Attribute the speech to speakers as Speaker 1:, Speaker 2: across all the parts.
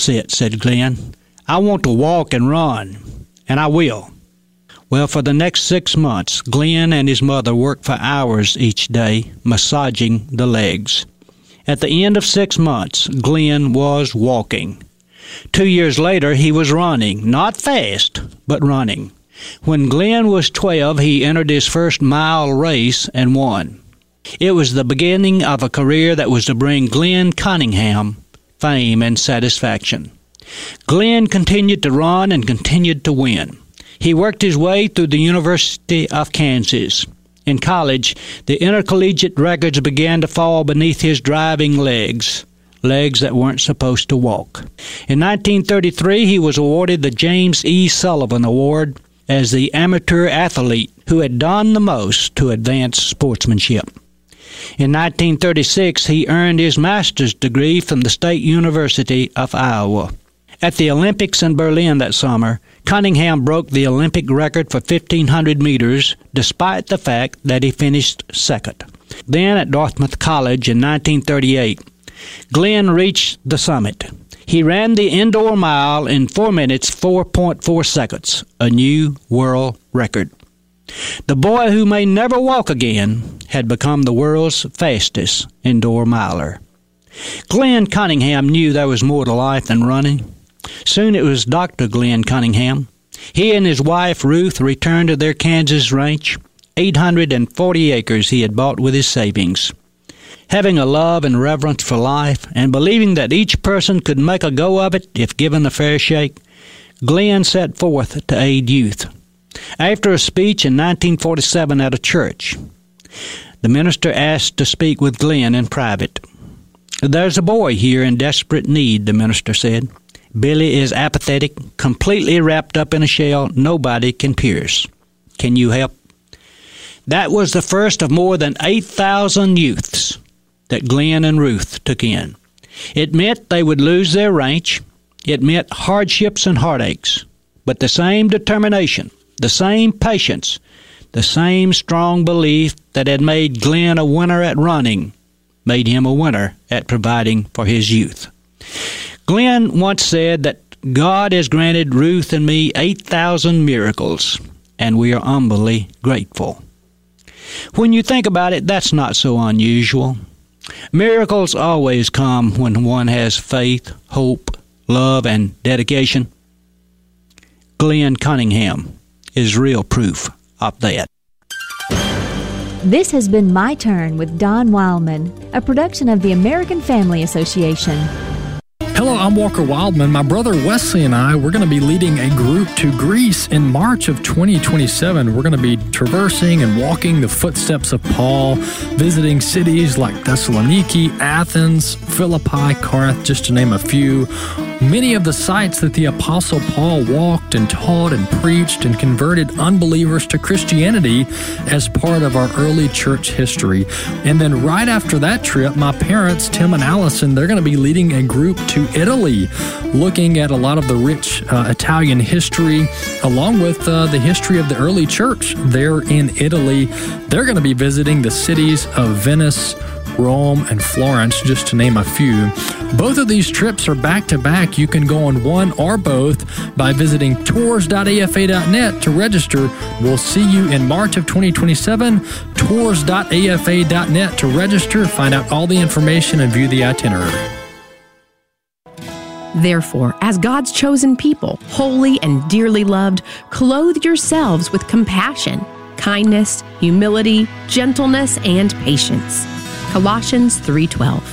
Speaker 1: That's it, said Glenn. I want to walk and run, and I will. Well, for the next 6 months, Glenn and his mother worked for hours each day, massaging the legs. At the end of 6 months, Glenn was walking. 2 years later, he was running, not fast, but running. When Glenn was 12, he entered his first mile race and won. It was the beginning of a career that was to bring Glenn Cunningham fame and satisfaction. Glenn continued to run and continued to win. He worked his way through the University of Kansas. In college, the intercollegiate records began to fall beneath his driving legs that weren't supposed to walk. In 1933, he was awarded the James E. Sullivan Award as the amateur athlete who had done the most to advance sportsmanship. In 1936, he earned his master's degree from the State University of Iowa. At the Olympics in Berlin that summer, Cunningham broke the Olympic record for 1,500 meters, despite the fact that he finished second. Then at Dartmouth College in 1938, Glenn reached the summit. He ran the indoor mile in 4 minutes, 4.4 seconds, a new world record. The boy who may never walk again had become the world's fastest indoor miler. Glenn Cunningham knew there was more to life than running. Soon it was Dr. Glenn Cunningham. He and his wife Ruth returned to their Kansas ranch, 840 acres he had bought with his savings. Having a love and reverence for life, and believing that each person could make a go of it if given a fair shake, Glenn set forth to aid youth. After a speech in 1947 at a church, the minister asked to speak with Glenn in private. "There's a boy here in desperate need," the minister said. "Billy is apathetic, completely wrapped up in a shell nobody can pierce. Can you help?" That was the first of more than 8,000 youths that Glenn and Ruth took in. It meant they would lose their ranch. It meant hardships and heartaches. But the same determination, the same patience, the same strong belief that had made Glenn a winner at running made him a winner at providing for his youth. Glenn once said that God has granted Ruth and me 8,000 miracles, and we are humbly grateful. When you think about it, that's not so unusual. Miracles always come when one has faith, hope, love, and dedication. Glenn Cunningham is real proof of that.
Speaker 2: This has been My Turn with Don Wildman, a production of the American Family Association.
Speaker 3: Hello, I'm Walker Wildman. My brother Wesley and I, we're going to be leading a group to Greece in March of 2027. We're going to be traversing and walking the footsteps of Paul, visiting cities like Thessaloniki, Athens, Philippi, Corinth, just to name a few. Many of the sites that the Apostle Paul walked and taught and preached and converted unbelievers to Christianity as part of our early church history. And then right after that trip, my parents, Tim and Allison, they're going to be leading a group to Italy, looking at a lot of the rich Italian history, along with the history of the early church there in Italy. They're going to be visiting the cities of Venice, Rome, and Florence, just to name a few. Both of these trips are back-to-back. You can go on one or both by visiting tours.afa.net to register. We'll see you in March of 2027. Tours.afa.net to register, find out all the information, and view the itinerary.
Speaker 4: Therefore, as God's chosen people, holy and dearly loved, clothe yourselves with compassion, kindness, humility, gentleness, and patience. Colossians 3:12.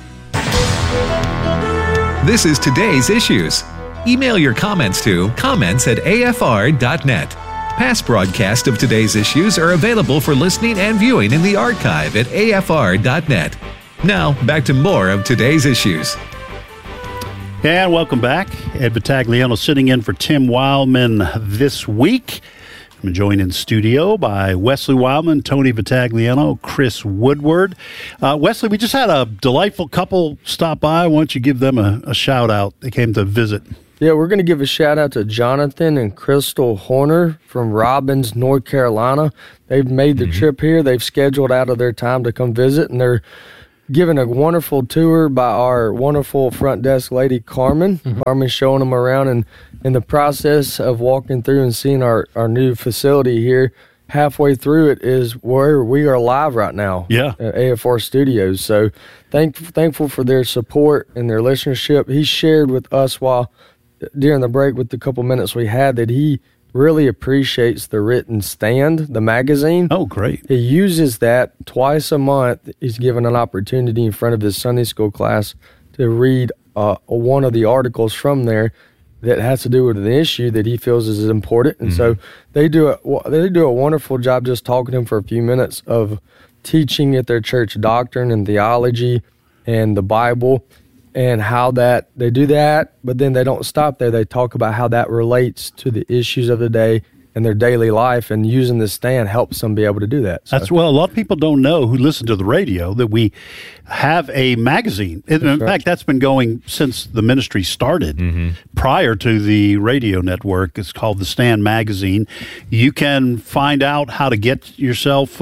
Speaker 5: This is Today's Issues. Email your comments to comments@afr.net. Past broadcasts of Today's Issues are available for listening and viewing in the archive at afr.net. Now, back to more of Today's Issues.
Speaker 6: And welcome back. Ed Vitagliano sitting in for Tim Wildman this week. I'm joined in studio by Wesley Wildman, Tony Vitagliano, Chris Woodward. Wesley, we just had a delightful couple stop by. Why don't you give them a shout out? They came to visit.
Speaker 7: Yeah, we're going to give a shout out to Jonathan and Crystal Horner from Robbins, North Carolina. They've made the trip here. They've scheduled out of their time to come visit, and they're given a wonderful tour by our wonderful front desk lady, Carmen. Carmen showing them around, and in the process of walking through and seeing our new facility here, halfway through it is where we are live right now.
Speaker 6: Yeah.
Speaker 7: At AFR Studios. So thankful for their support and their listenership. He shared with us during the break with the couple minutes we had that he really appreciates the written Stand, the magazine.
Speaker 6: Oh, great.
Speaker 7: He uses that twice a month. He's given an opportunity in front of his Sunday school class to read one of the articles from there that has to do with an issue that he feels is important. And so they do a wonderful job just talking to him for a few minutes of teaching at their church doctrine and theology and the Bible and how that they do that, but then they don't stop there. They talk about how that relates to the issues of the day and their daily life, and using the Stand helps them be able to do that. So.
Speaker 6: Well, a lot of people don't know who listen to the radio that we have a magazine. In fact, that's been going since the ministry started. Prior to the radio network, it's called the Stand Magazine. You can find out how to get yourself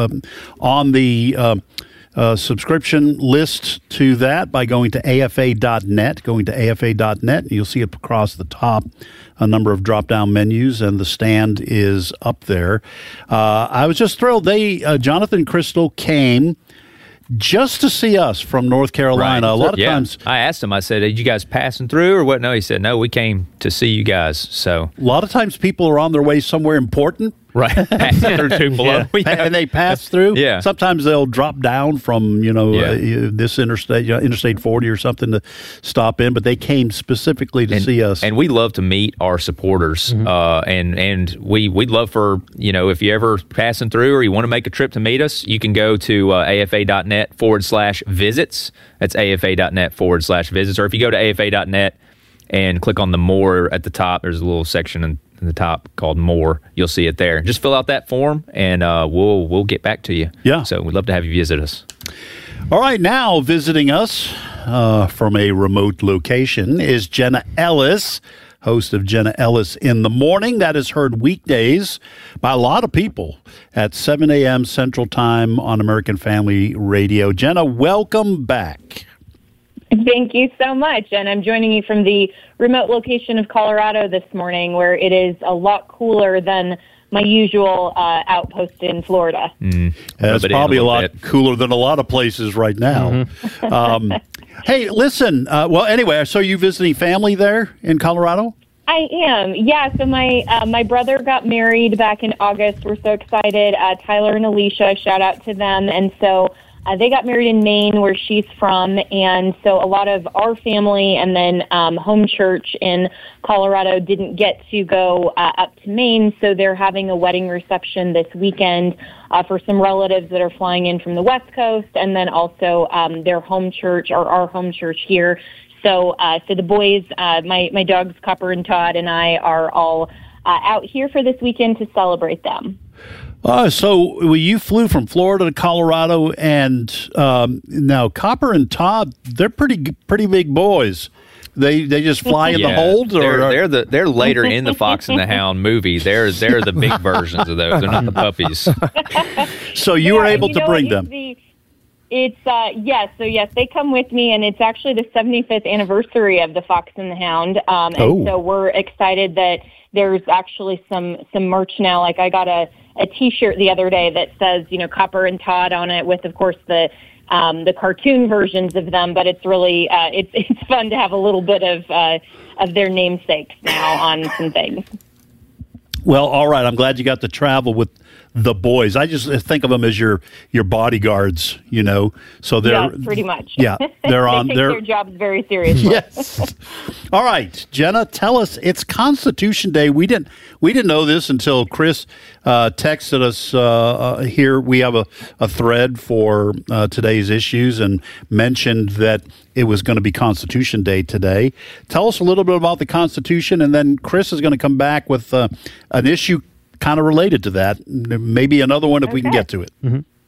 Speaker 6: on the subscription list to that by going to afa.net. Going to afa.net, you'll see it across the top, a number of drop-down menus, and the Stand is up there. I was just thrilled. Jonathan Crystal came just to see us from North Carolina.
Speaker 8: Right.
Speaker 6: A lot of times,
Speaker 8: I asked him, I said, are you guys passing through or what? No, he said, no, we came to see you guys. So
Speaker 6: a lot of times people are on their way somewhere important.
Speaker 8: Right. Passing through Tupelo.
Speaker 6: And they pass through.
Speaker 8: Yeah.
Speaker 6: Sometimes they'll drop down from, this interstate, Interstate 40 or something to stop in, but they came specifically to see us.
Speaker 8: And we love to meet our supporters. And we'd love for, if you're ever passing through or you want to make a trip to meet us, you can go to afa.net/visits. That's afa.net/visits. Or if you go to afa.net and click on the More at the top, there's a little section in the top called More. You'll see it there. Just fill out that form, and we'll get back to you.
Speaker 6: Yeah.
Speaker 8: So we'd love to have you visit us.
Speaker 6: All right, now visiting us from a remote location is Jenna Ellis, host of Jenna Ellis in the Morning. That is heard weekdays by a lot of people at 7 a.m. Central Time on American Family Radio. Jenna, welcome back.
Speaker 9: Thank you so much. And I'm joining you from the remote location of Colorado this morning, where it is a lot cooler than my usual outpost in Florida.
Speaker 6: It's probably a lot cooler than a lot of places right now. Hey, listen, anyway, so you visiting family there in Colorado?
Speaker 9: I am, yeah. So my brother got married back in August. We're so excited. Tyler and Alicia, shout out to them. And so they got married in Maine, where she's from, and so a lot of our family and then home church in Colorado didn't get to go up to Maine, so they're having a wedding reception this weekend for some relatives that are flying in from the West Coast, and then also their home church, or our home church here. So the boys, my dogs Copper and Todd, and I are all out here for this weekend to celebrate them.
Speaker 6: So you flew from Florida to Colorado, and now Copper and Todd, they're pretty big boys. They just fly in the holds, or
Speaker 8: they're later in the Fox and the Hound movie. They're the big versions of those. They're not the puppies.
Speaker 6: So you were able to bring them.
Speaker 9: Yes. So yes, they come with me, and it's actually the 75th anniversary of the Fox and the Hound. So we're excited that there's actually some merch now. Like I got a T-shirt the other day that says, Copper and Todd on it, with, of course, the cartoon versions of them. But it's really it's fun to have a little bit of their namesakes now on some things.
Speaker 6: Well, all right. I'm glad you got to travel with the boys. I just think of them as your bodyguards, So they're
Speaker 9: pretty much.
Speaker 6: Yeah, they're on.
Speaker 9: They take their jobs very seriously.
Speaker 6: Yes. All right, Jenna, tell us. It's Constitution Day. We didn't know this until Chris texted us here. We have a thread for today's issues and mentioned that it was going to be Constitution Day today. Tell us a little bit about the Constitution, and then Chris is going to come back with an issue kind of related to that. Maybe another one if we can get to it.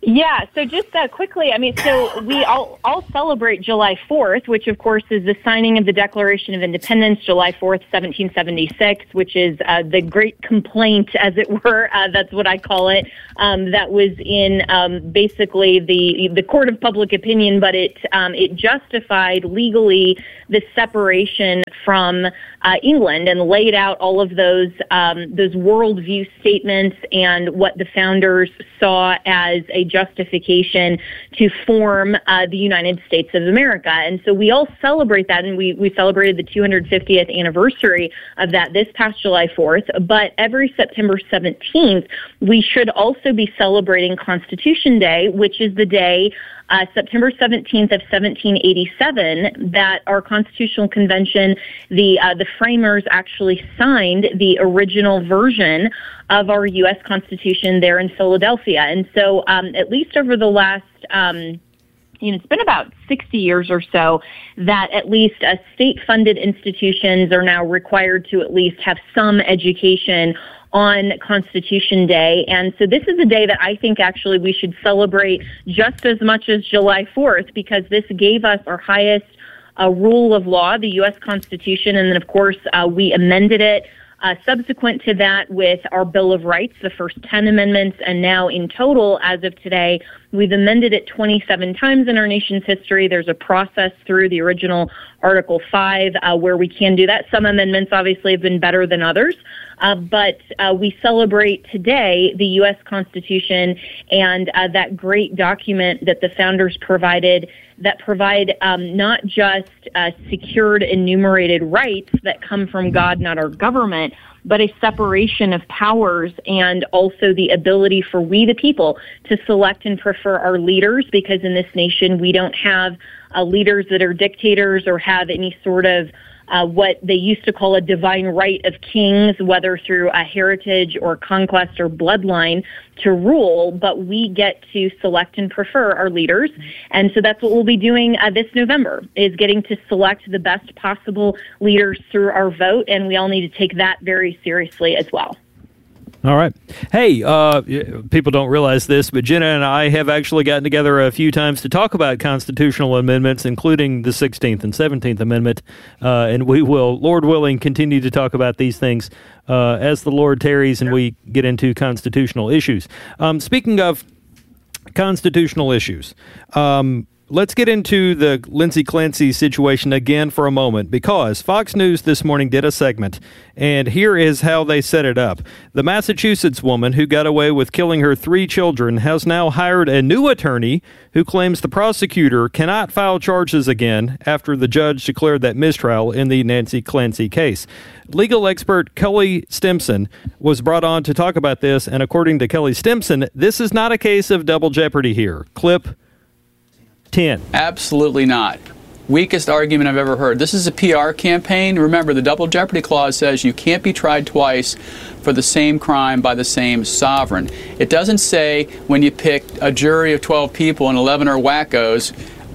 Speaker 9: Yeah, so just quickly, so we all celebrate July 4th, which of course is the signing of the Declaration of Independence, July 4th, 1776, which is the Great Complaint, as it were. That's what I call it. That was in basically the court of public opinion, but it justified legally the separation from England and laid out all of those worldview statements and what the founders saw as a justification to form the United States of America. And so we all celebrate that, and we celebrated the 250th anniversary of that this past July 4th. But every September 17th, we should also be celebrating Constitution Day, which is the day September 17th of 1787, that our Constitutional Convention, the framers actually signed the original version of our U.S. Constitution there in Philadelphia. And so at least over the last it's been about 60 years or so that at least state-funded institutions are now required to at least have some education on Constitution Day. And so this is a day that I think actually we should celebrate just as much as July 4th, because this gave us our highest rule of law, the U.S. Constitution. And then, of course, we amended it subsequent to that with our Bill of Rights, the first 10 amendments. And now in total, as of today, we've amended it 27 times in our nation's history. There's a process through the original Article 5 where we can do that. Some amendments obviously have been better than others. But we celebrate today the U.S. Constitution and that great document that the founders provided that provide not just secured enumerated rights that come from God, not our government, but a separation of powers and also the ability for we the people to select and prefer our leaders, because in this nation we don't have leaders that are dictators or have any sort of what they used to call a divine right of kings, whether through a heritage or conquest or bloodline to rule, but we get to select and prefer our leaders. And so that's what we'll be doing this November, is getting to select the best possible leaders through our vote, and we all need to take that very seriously as well.
Speaker 10: All right. Hey, people don't realize this, but Jenna and I have actually gotten together a few times to talk about constitutional amendments, including the 16th and 17th Amendment, and we will, Lord willing, continue to talk about these things as the Lord tarries and we get into constitutional issues. Speaking of constitutional issues, let's get into the Lindsay Clancy situation again for a moment, because Fox News this morning did a segment, and here is how they set it up. The Massachusetts woman who got away with killing her 3 children has now hired a new attorney who claims the prosecutor cannot file charges again after the judge declared that mistrial in the Nancy Clancy case. Legal expert Kelly Stimson was brought on to talk about this, and according to Kelly Stimson, this is not a case of double jeopardy here. Clip 10.
Speaker 11: Absolutely not. Weakest argument I've ever heard. This is a PR campaign. Remember, the double jeopardy clause says you can't be tried twice for the same crime by the same sovereign. It doesn't say when you pick a jury of 12 people and 11 are wackos,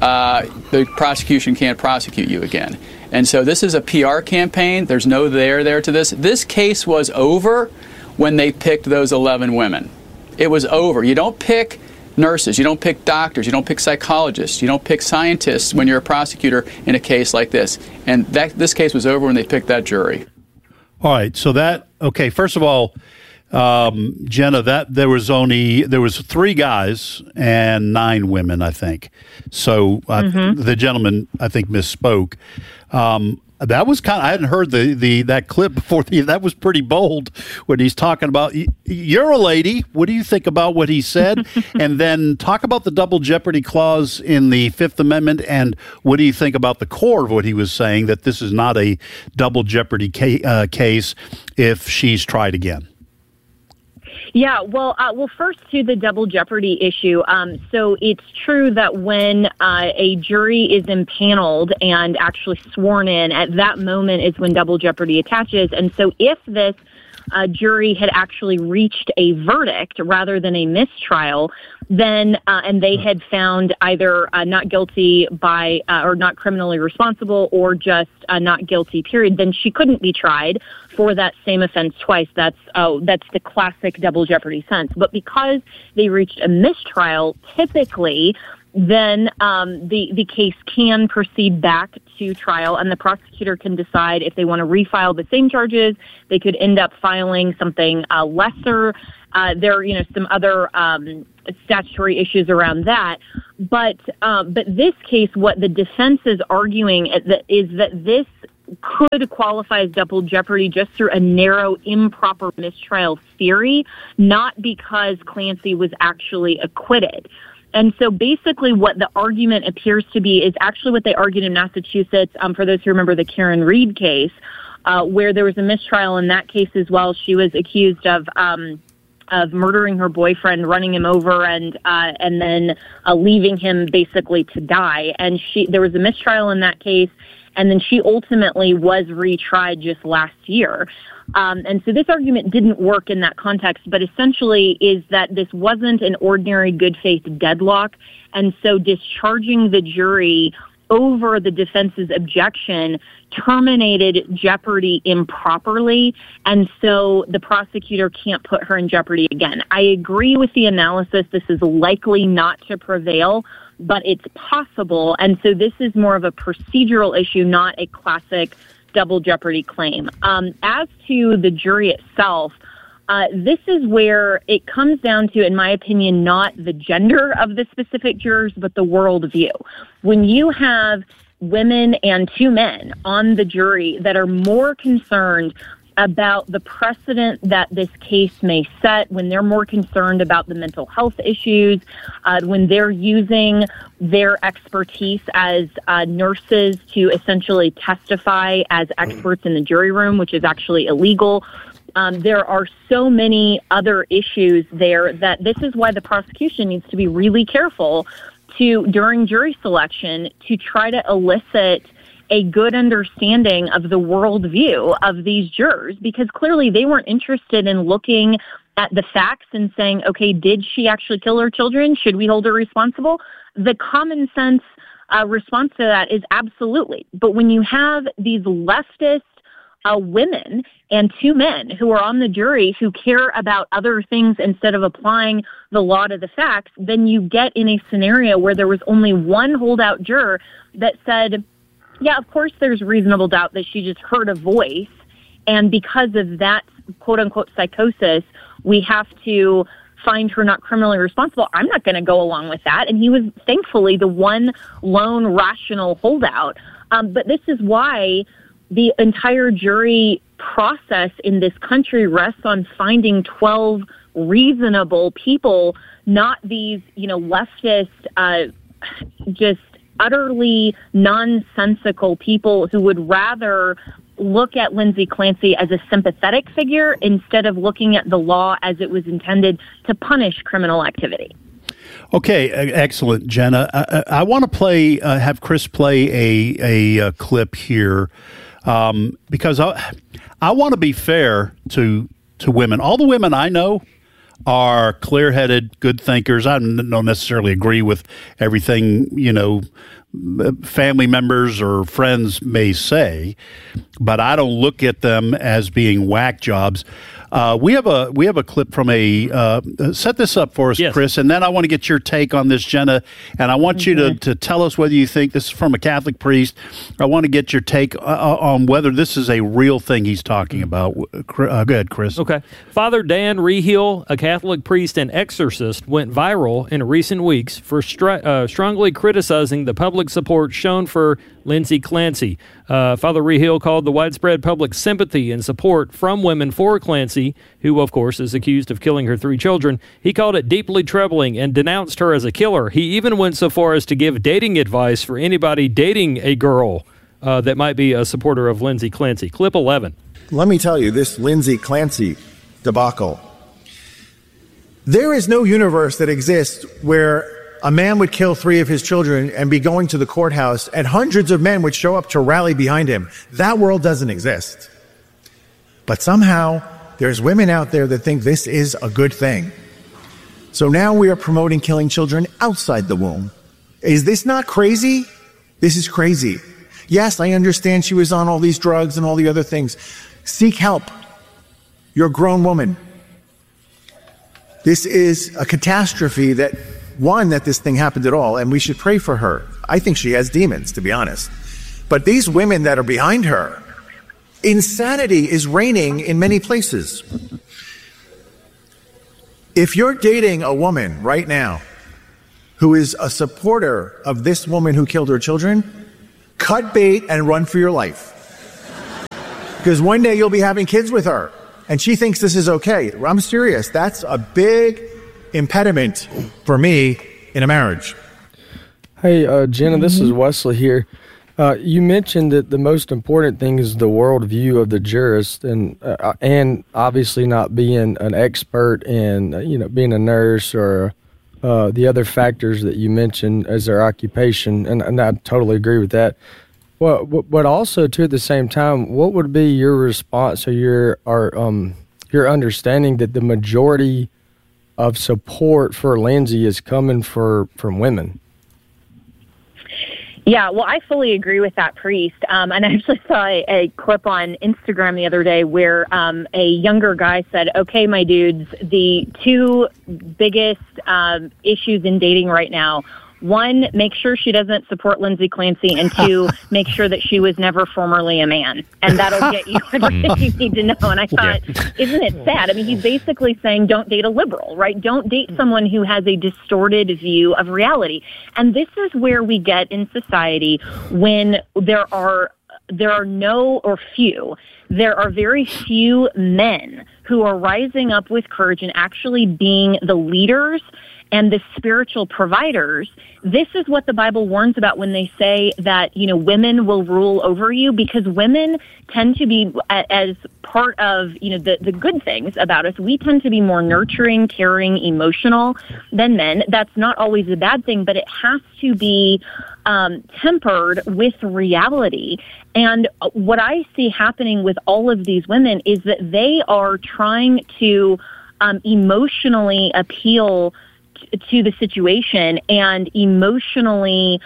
Speaker 11: the prosecution can't prosecute you again. And so this is a PR campaign. There's no there to this. This case was over when they picked those 11 women. It was over. You don't pick nurses, you don't pick doctors, you don't pick psychologists, you don't pick scientists when you're a prosecutor in a case like this. And this case was over when they picked that jury.
Speaker 6: All right, so first of all, Jenna, there was 3 guys and 9 women, I think. So the gentleman, I think, misspoke. That was I hadn't heard that clip before. That was pretty bold when he's talking about, you're a lady. What do you think about what he said? And then talk about the double jeopardy clause in the 5th Amendment. And what do you think about the core of what he was saying, that this is not a double jeopardy case if she's tried again?
Speaker 9: Yeah, well, first to the double jeopardy issue. So it's true that when a jury is impaneled and actually sworn in, at that moment is when double jeopardy attaches. And so if this jury had actually reached a verdict rather than a mistrial, then and they had found either not guilty by or not criminally responsible or just not guilty, period, then she couldn't be tried for that same offense twice. That's the classic double jeopardy sense. But because they reached a mistrial, typically then the case can proceed back to trial, and the prosecutor can decide if they want to refile the same charges. They could end up filing something lesser. There are, some other statutory issues around that. But this case, what the defense is arguing is that this could qualify as double jeopardy just through a narrow, improper mistrial theory, not because Clancy was actually acquitted. And so basically what the argument appears to be is actually what they argued in Massachusetts, for those who remember the Karen Reed case, where there was a mistrial in that case as well. She was accused of murdering her boyfriend, running him over, and then leaving him basically to die. And there was a mistrial in that case, and then she ultimately was retried just last year. And so this argument didn't work in that context, but essentially is that this wasn't an ordinary good faith deadlock, and so discharging the jury over the defense's objection terminated jeopardy improperly, and so the prosecutor can't put her in jeopardy again. I agree with the analysis. This is likely not to prevail, but it's possible, and so this is more of a procedural issue, not a classic double jeopardy claim. As to the jury itself, this is where it comes down to, in my opinion, not the gender of the specific jurors, but the worldview. When you have women and two men on the jury that are more concerned about the precedent that this case may set, when they're more concerned about the mental health issues, when they're using their expertise as nurses to essentially testify as experts in the jury room, which is actually illegal. There are so many other issues there that this is why the prosecution needs to be really careful during jury selection, to try to elicit a good understanding of the worldview of these jurors, because clearly they weren't interested in looking at the facts and saying, okay, did she actually kill her children? Should we hold her responsible? The common sense response to that is absolutely. But when you have these leftist women and two men who are on the jury who care about other things instead of applying the law to the facts, then you get in a scenario where there was only one holdout juror that said, yeah, of course there's reasonable doubt that she just heard a voice, and because of that quote-unquote psychosis, we have to find her not criminally responsible. I'm not going to go along with that. And he was thankfully the one lone rational holdout. But this is why the entire jury process in this country rests on finding 12 reasonable people, not these, leftist, just utterly nonsensical people who would rather look at Lindsay Clancy as a sympathetic figure instead of looking at the law as it was intended to punish criminal activity.
Speaker 6: Okay, excellent, Jenna. I want to have Chris play a clip here because I want to be fair to women. All the women I know are clear-headed, good thinkers. I don't necessarily agree with everything, family members or friends may say, but I don't look at them as being whack jobs. We have a clip from set this up for us, yes, Chris, and then I want to get your take on this, Jenna, and I want you to tell us whether you think this is from a Catholic priest. I want to get your take on whether this is a real thing he's talking about. Go ahead, Chris.
Speaker 10: Okay. Father Dan Rehill, a Catholic priest and exorcist, went viral in recent weeks for strongly criticizing the public support shown for Lindsay Clancy. Father Rehill called the widespread public sympathy and support from women for Clancy, who, of course, is accused of killing her 3 children. He called it deeply troubling and denounced her as a killer. He even went so far as to give dating advice for anybody dating a girl that might be a supporter of Lindsay Clancy. Clip 11.
Speaker 12: Let me tell you, this Lindsay Clancy debacle. There is no universe that exists where a man would kill 3 of his children and be going to the courthouse, and hundreds of men would show up to rally behind him. That world doesn't exist. But somehow, there's women out there that think this is a good thing. So now we are promoting killing children outside the womb. Is this not crazy? This is crazy. Yes, I understand she was on all these drugs and all the other things. Seek help. You're a grown woman. This is a catastrophe that this thing happened at all, and we should pray for her. I think she has demons, to be honest. But these women that are behind her, insanity is reigning in many places. If you're dating a woman right now who is a supporter of this woman who killed her children, cut bait and run for your life. Because one day you'll be having kids with her, and she thinks this is okay. I'm serious. That's a big impediment for me in a marriage.
Speaker 7: Hey, Jenna, this is Wesley here. You mentioned that the most important thing is the worldview of the jurist, and obviously not being an expert in being a nurse or the other factors that you mentioned as their occupation, and I totally agree with that. Well, but also too at the same time, what would be your response or your understanding that the majority of support for Lindsay is coming from women?
Speaker 9: Yeah, well, I fully agree with that, Priest. And I actually saw a clip on Instagram the other day where a younger guy said, okay, my dudes, the two biggest issues in dating right now, one, make sure she doesn't support Lindsay Clancy, and two, make sure that she was never formerly a man. And that'll get you everything you need to know. And I thought, isn't it sad? I mean, he's basically saying don't date a liberal, right? Don't date someone who has a distorted view of reality. And this is where we get in society when there are very few men who are rising up with courage and actually being the leaders and the spiritual providers. This is what the Bible warns about when they say that, women will rule over you, because women tend to be, as part of, the good things about us, we tend to be more nurturing, caring, emotional than men. That's not always a bad thing, but it has to be tempered with reality. And what I see happening with all of these women is that they are trying to emotionally appeal to the situation and emotionally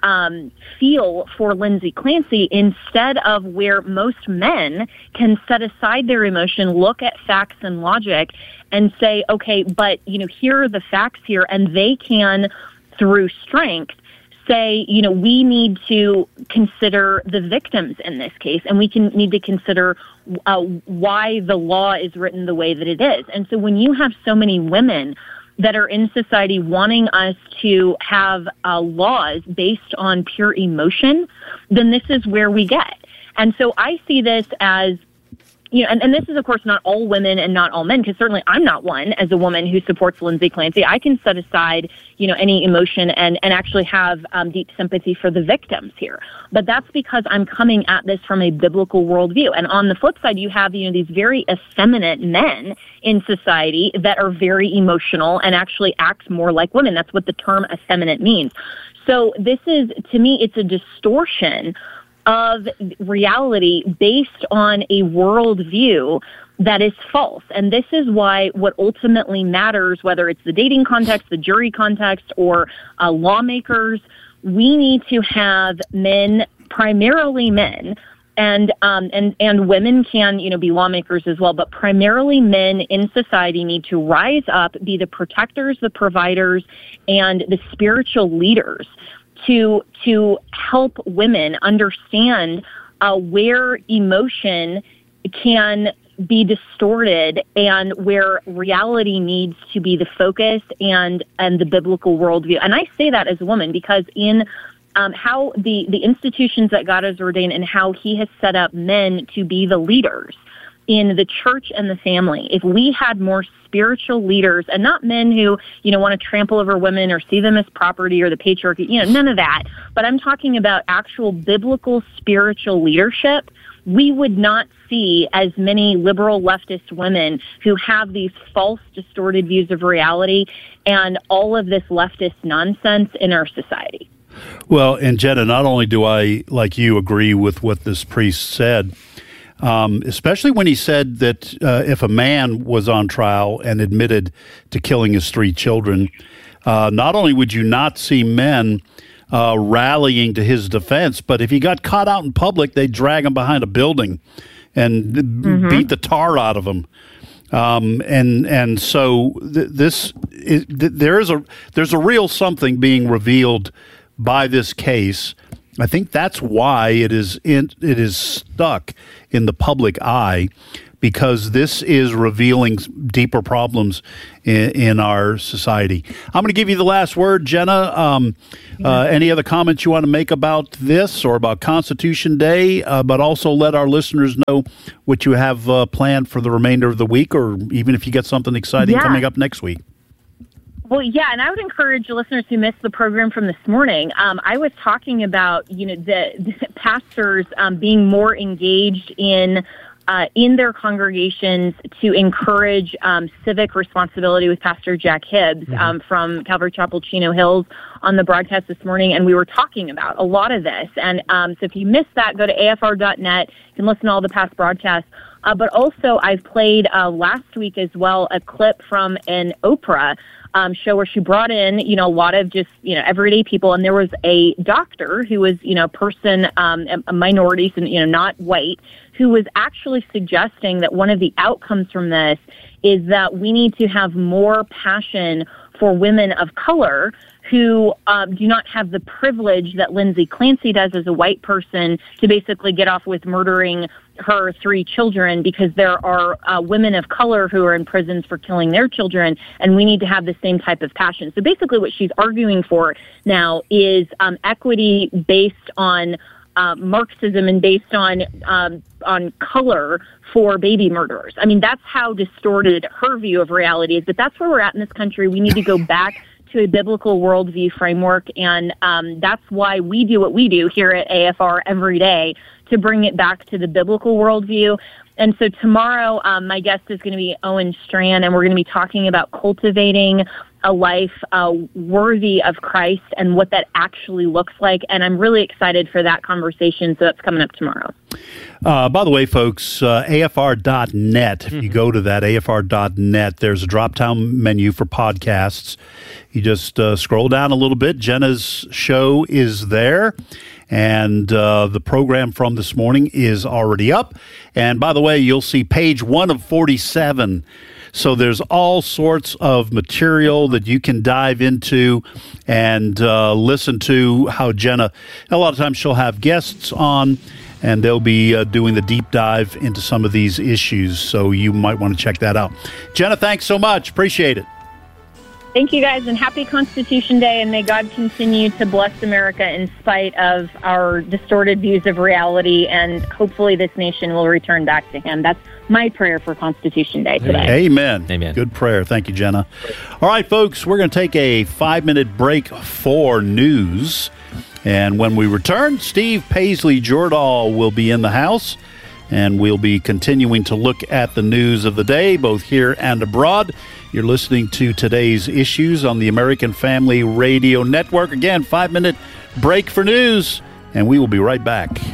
Speaker 9: feel for Lindsay Clancy, instead of where most men can set aside their emotion, look at facts and logic, and say, okay, but here are the facts here, and they can, through strength, say, we need to consider the victims in this case, and we need to consider why the law is written the way that it is. And so when you have so many women that are in society wanting us to have laws based on pure emotion, then this is where we get. And so I see this as, and this is, of course, not all women and not all men, because certainly I'm not one as a woman who supports Lindsay Clancy. I can set aside, any emotion and actually have deep sympathy for the victims here. But that's because I'm coming at this from a biblical worldview. And on the flip side, you have, these very effeminate men in society that are very emotional and actually act more like women. That's what the term effeminate means. So this is, to me, it's a distortion of reality based on a worldview that is false. And this is why what ultimately matters, whether it's the dating context, the jury context, or lawmakers, we need to have men, primarily men, and women can, be lawmakers as well, but primarily men in society need to rise up, be the protectors, the providers, and the spiritual leaders to help women understand where emotion can be distorted and where reality needs to be the focus and the biblical worldview. And I say that as a woman because in how the institutions that God has ordained and how he has set up men to be the leaders in the church and the family, if we had more spiritual leaders and not men who, want to trample over women or see them as property or the patriarchy, none of that. But I'm talking about actual biblical spiritual leadership. We would not see as many liberal leftist women who have these false, distorted views of reality and all of this leftist nonsense in our society.
Speaker 6: Well, and Jenna, not only do I, like you, agree with what this priest said, especially when he said that if a man was on trial and admitted to killing his 3 children, not only would you not see men rallying to his defense, but if he got caught out in public, they'd drag him behind a building and beat the tar out of him. And so there's a real something being revealed by this case. I think that's why it is stuck in the public eye, because this is revealing deeper problems in our society. I'm going to give you the last word, Jenna. Any other comments you want to make about this or about Constitution Day, but also let our listeners know what you have planned for the remainder of the week, or even if you get something exciting coming up next week.
Speaker 9: Well, yeah, and I would encourage listeners who missed the program from this morning. I was talking about, the pastors being more engaged in their congregations to encourage civic responsibility with Pastor Jack Hibbs from Calvary Chapel, Chino Hills, on the broadcast this morning, and we were talking about a lot of this. And so if you missed that, go to afr.net. You can listen to all the past broadcasts. But also, I've played last week as well a clip from an Oprah show where she brought in, a lot of just, everyday people. And there was a doctor who was, person, a minority, so, not white, who was actually suggesting that one of the outcomes from this is that we need to have more passion for women of color who do not have the privilege that Lindsay Clancy does as a white person to basically get off with murdering her 3 children, because there are women of color who are in prisons for killing their children, and we need to have the same type of passion. So basically what she's arguing for now is equity based on Marxism and based on color for baby murderers. I mean, that's how distorted her view of reality is, but that's where we're at in this country. We need to go back to a biblical worldview framework, and that's why we do what we do here at AFR every day, to bring it back to the biblical worldview. And so tomorrow, my guest is going to be Owen Strachan, and we're going to be talking about cultivating a life worthy of Christ and what that actually looks like. And I'm really excited for that conversation, so that's coming up tomorrow.
Speaker 6: By the way, folks, AFR.net, if you go to that, AFR.net, there's a drop-down menu for podcasts. You just scroll down a little bit. Jenna's show is there. And the program from this morning is already up. And by the way, you'll see page 1 of 47. So there's all sorts of material that you can dive into and listen to how Jenna, a lot of times she'll have guests on, and they'll be doing the deep dive into some of these issues. So you might want to check that out. Jenna, thanks so much. Appreciate it.
Speaker 9: Thank you, guys, and happy Constitution Day, and may God continue to bless America in spite of our distorted views of reality, and hopefully this nation will return back to Him. That's my prayer for Constitution Day today.
Speaker 6: Amen. Amen. Good prayer. Thank you, Jenna. All right, folks, we're going to take a 5-minute break for news, and when we return, Steve Paisley-Jordahl will be in the house, and we'll be continuing to look at the news of the day, both here and abroad. You're listening to Today's Issues on the American Family Radio Network. Again, 5-minute break for news, and we will be right back.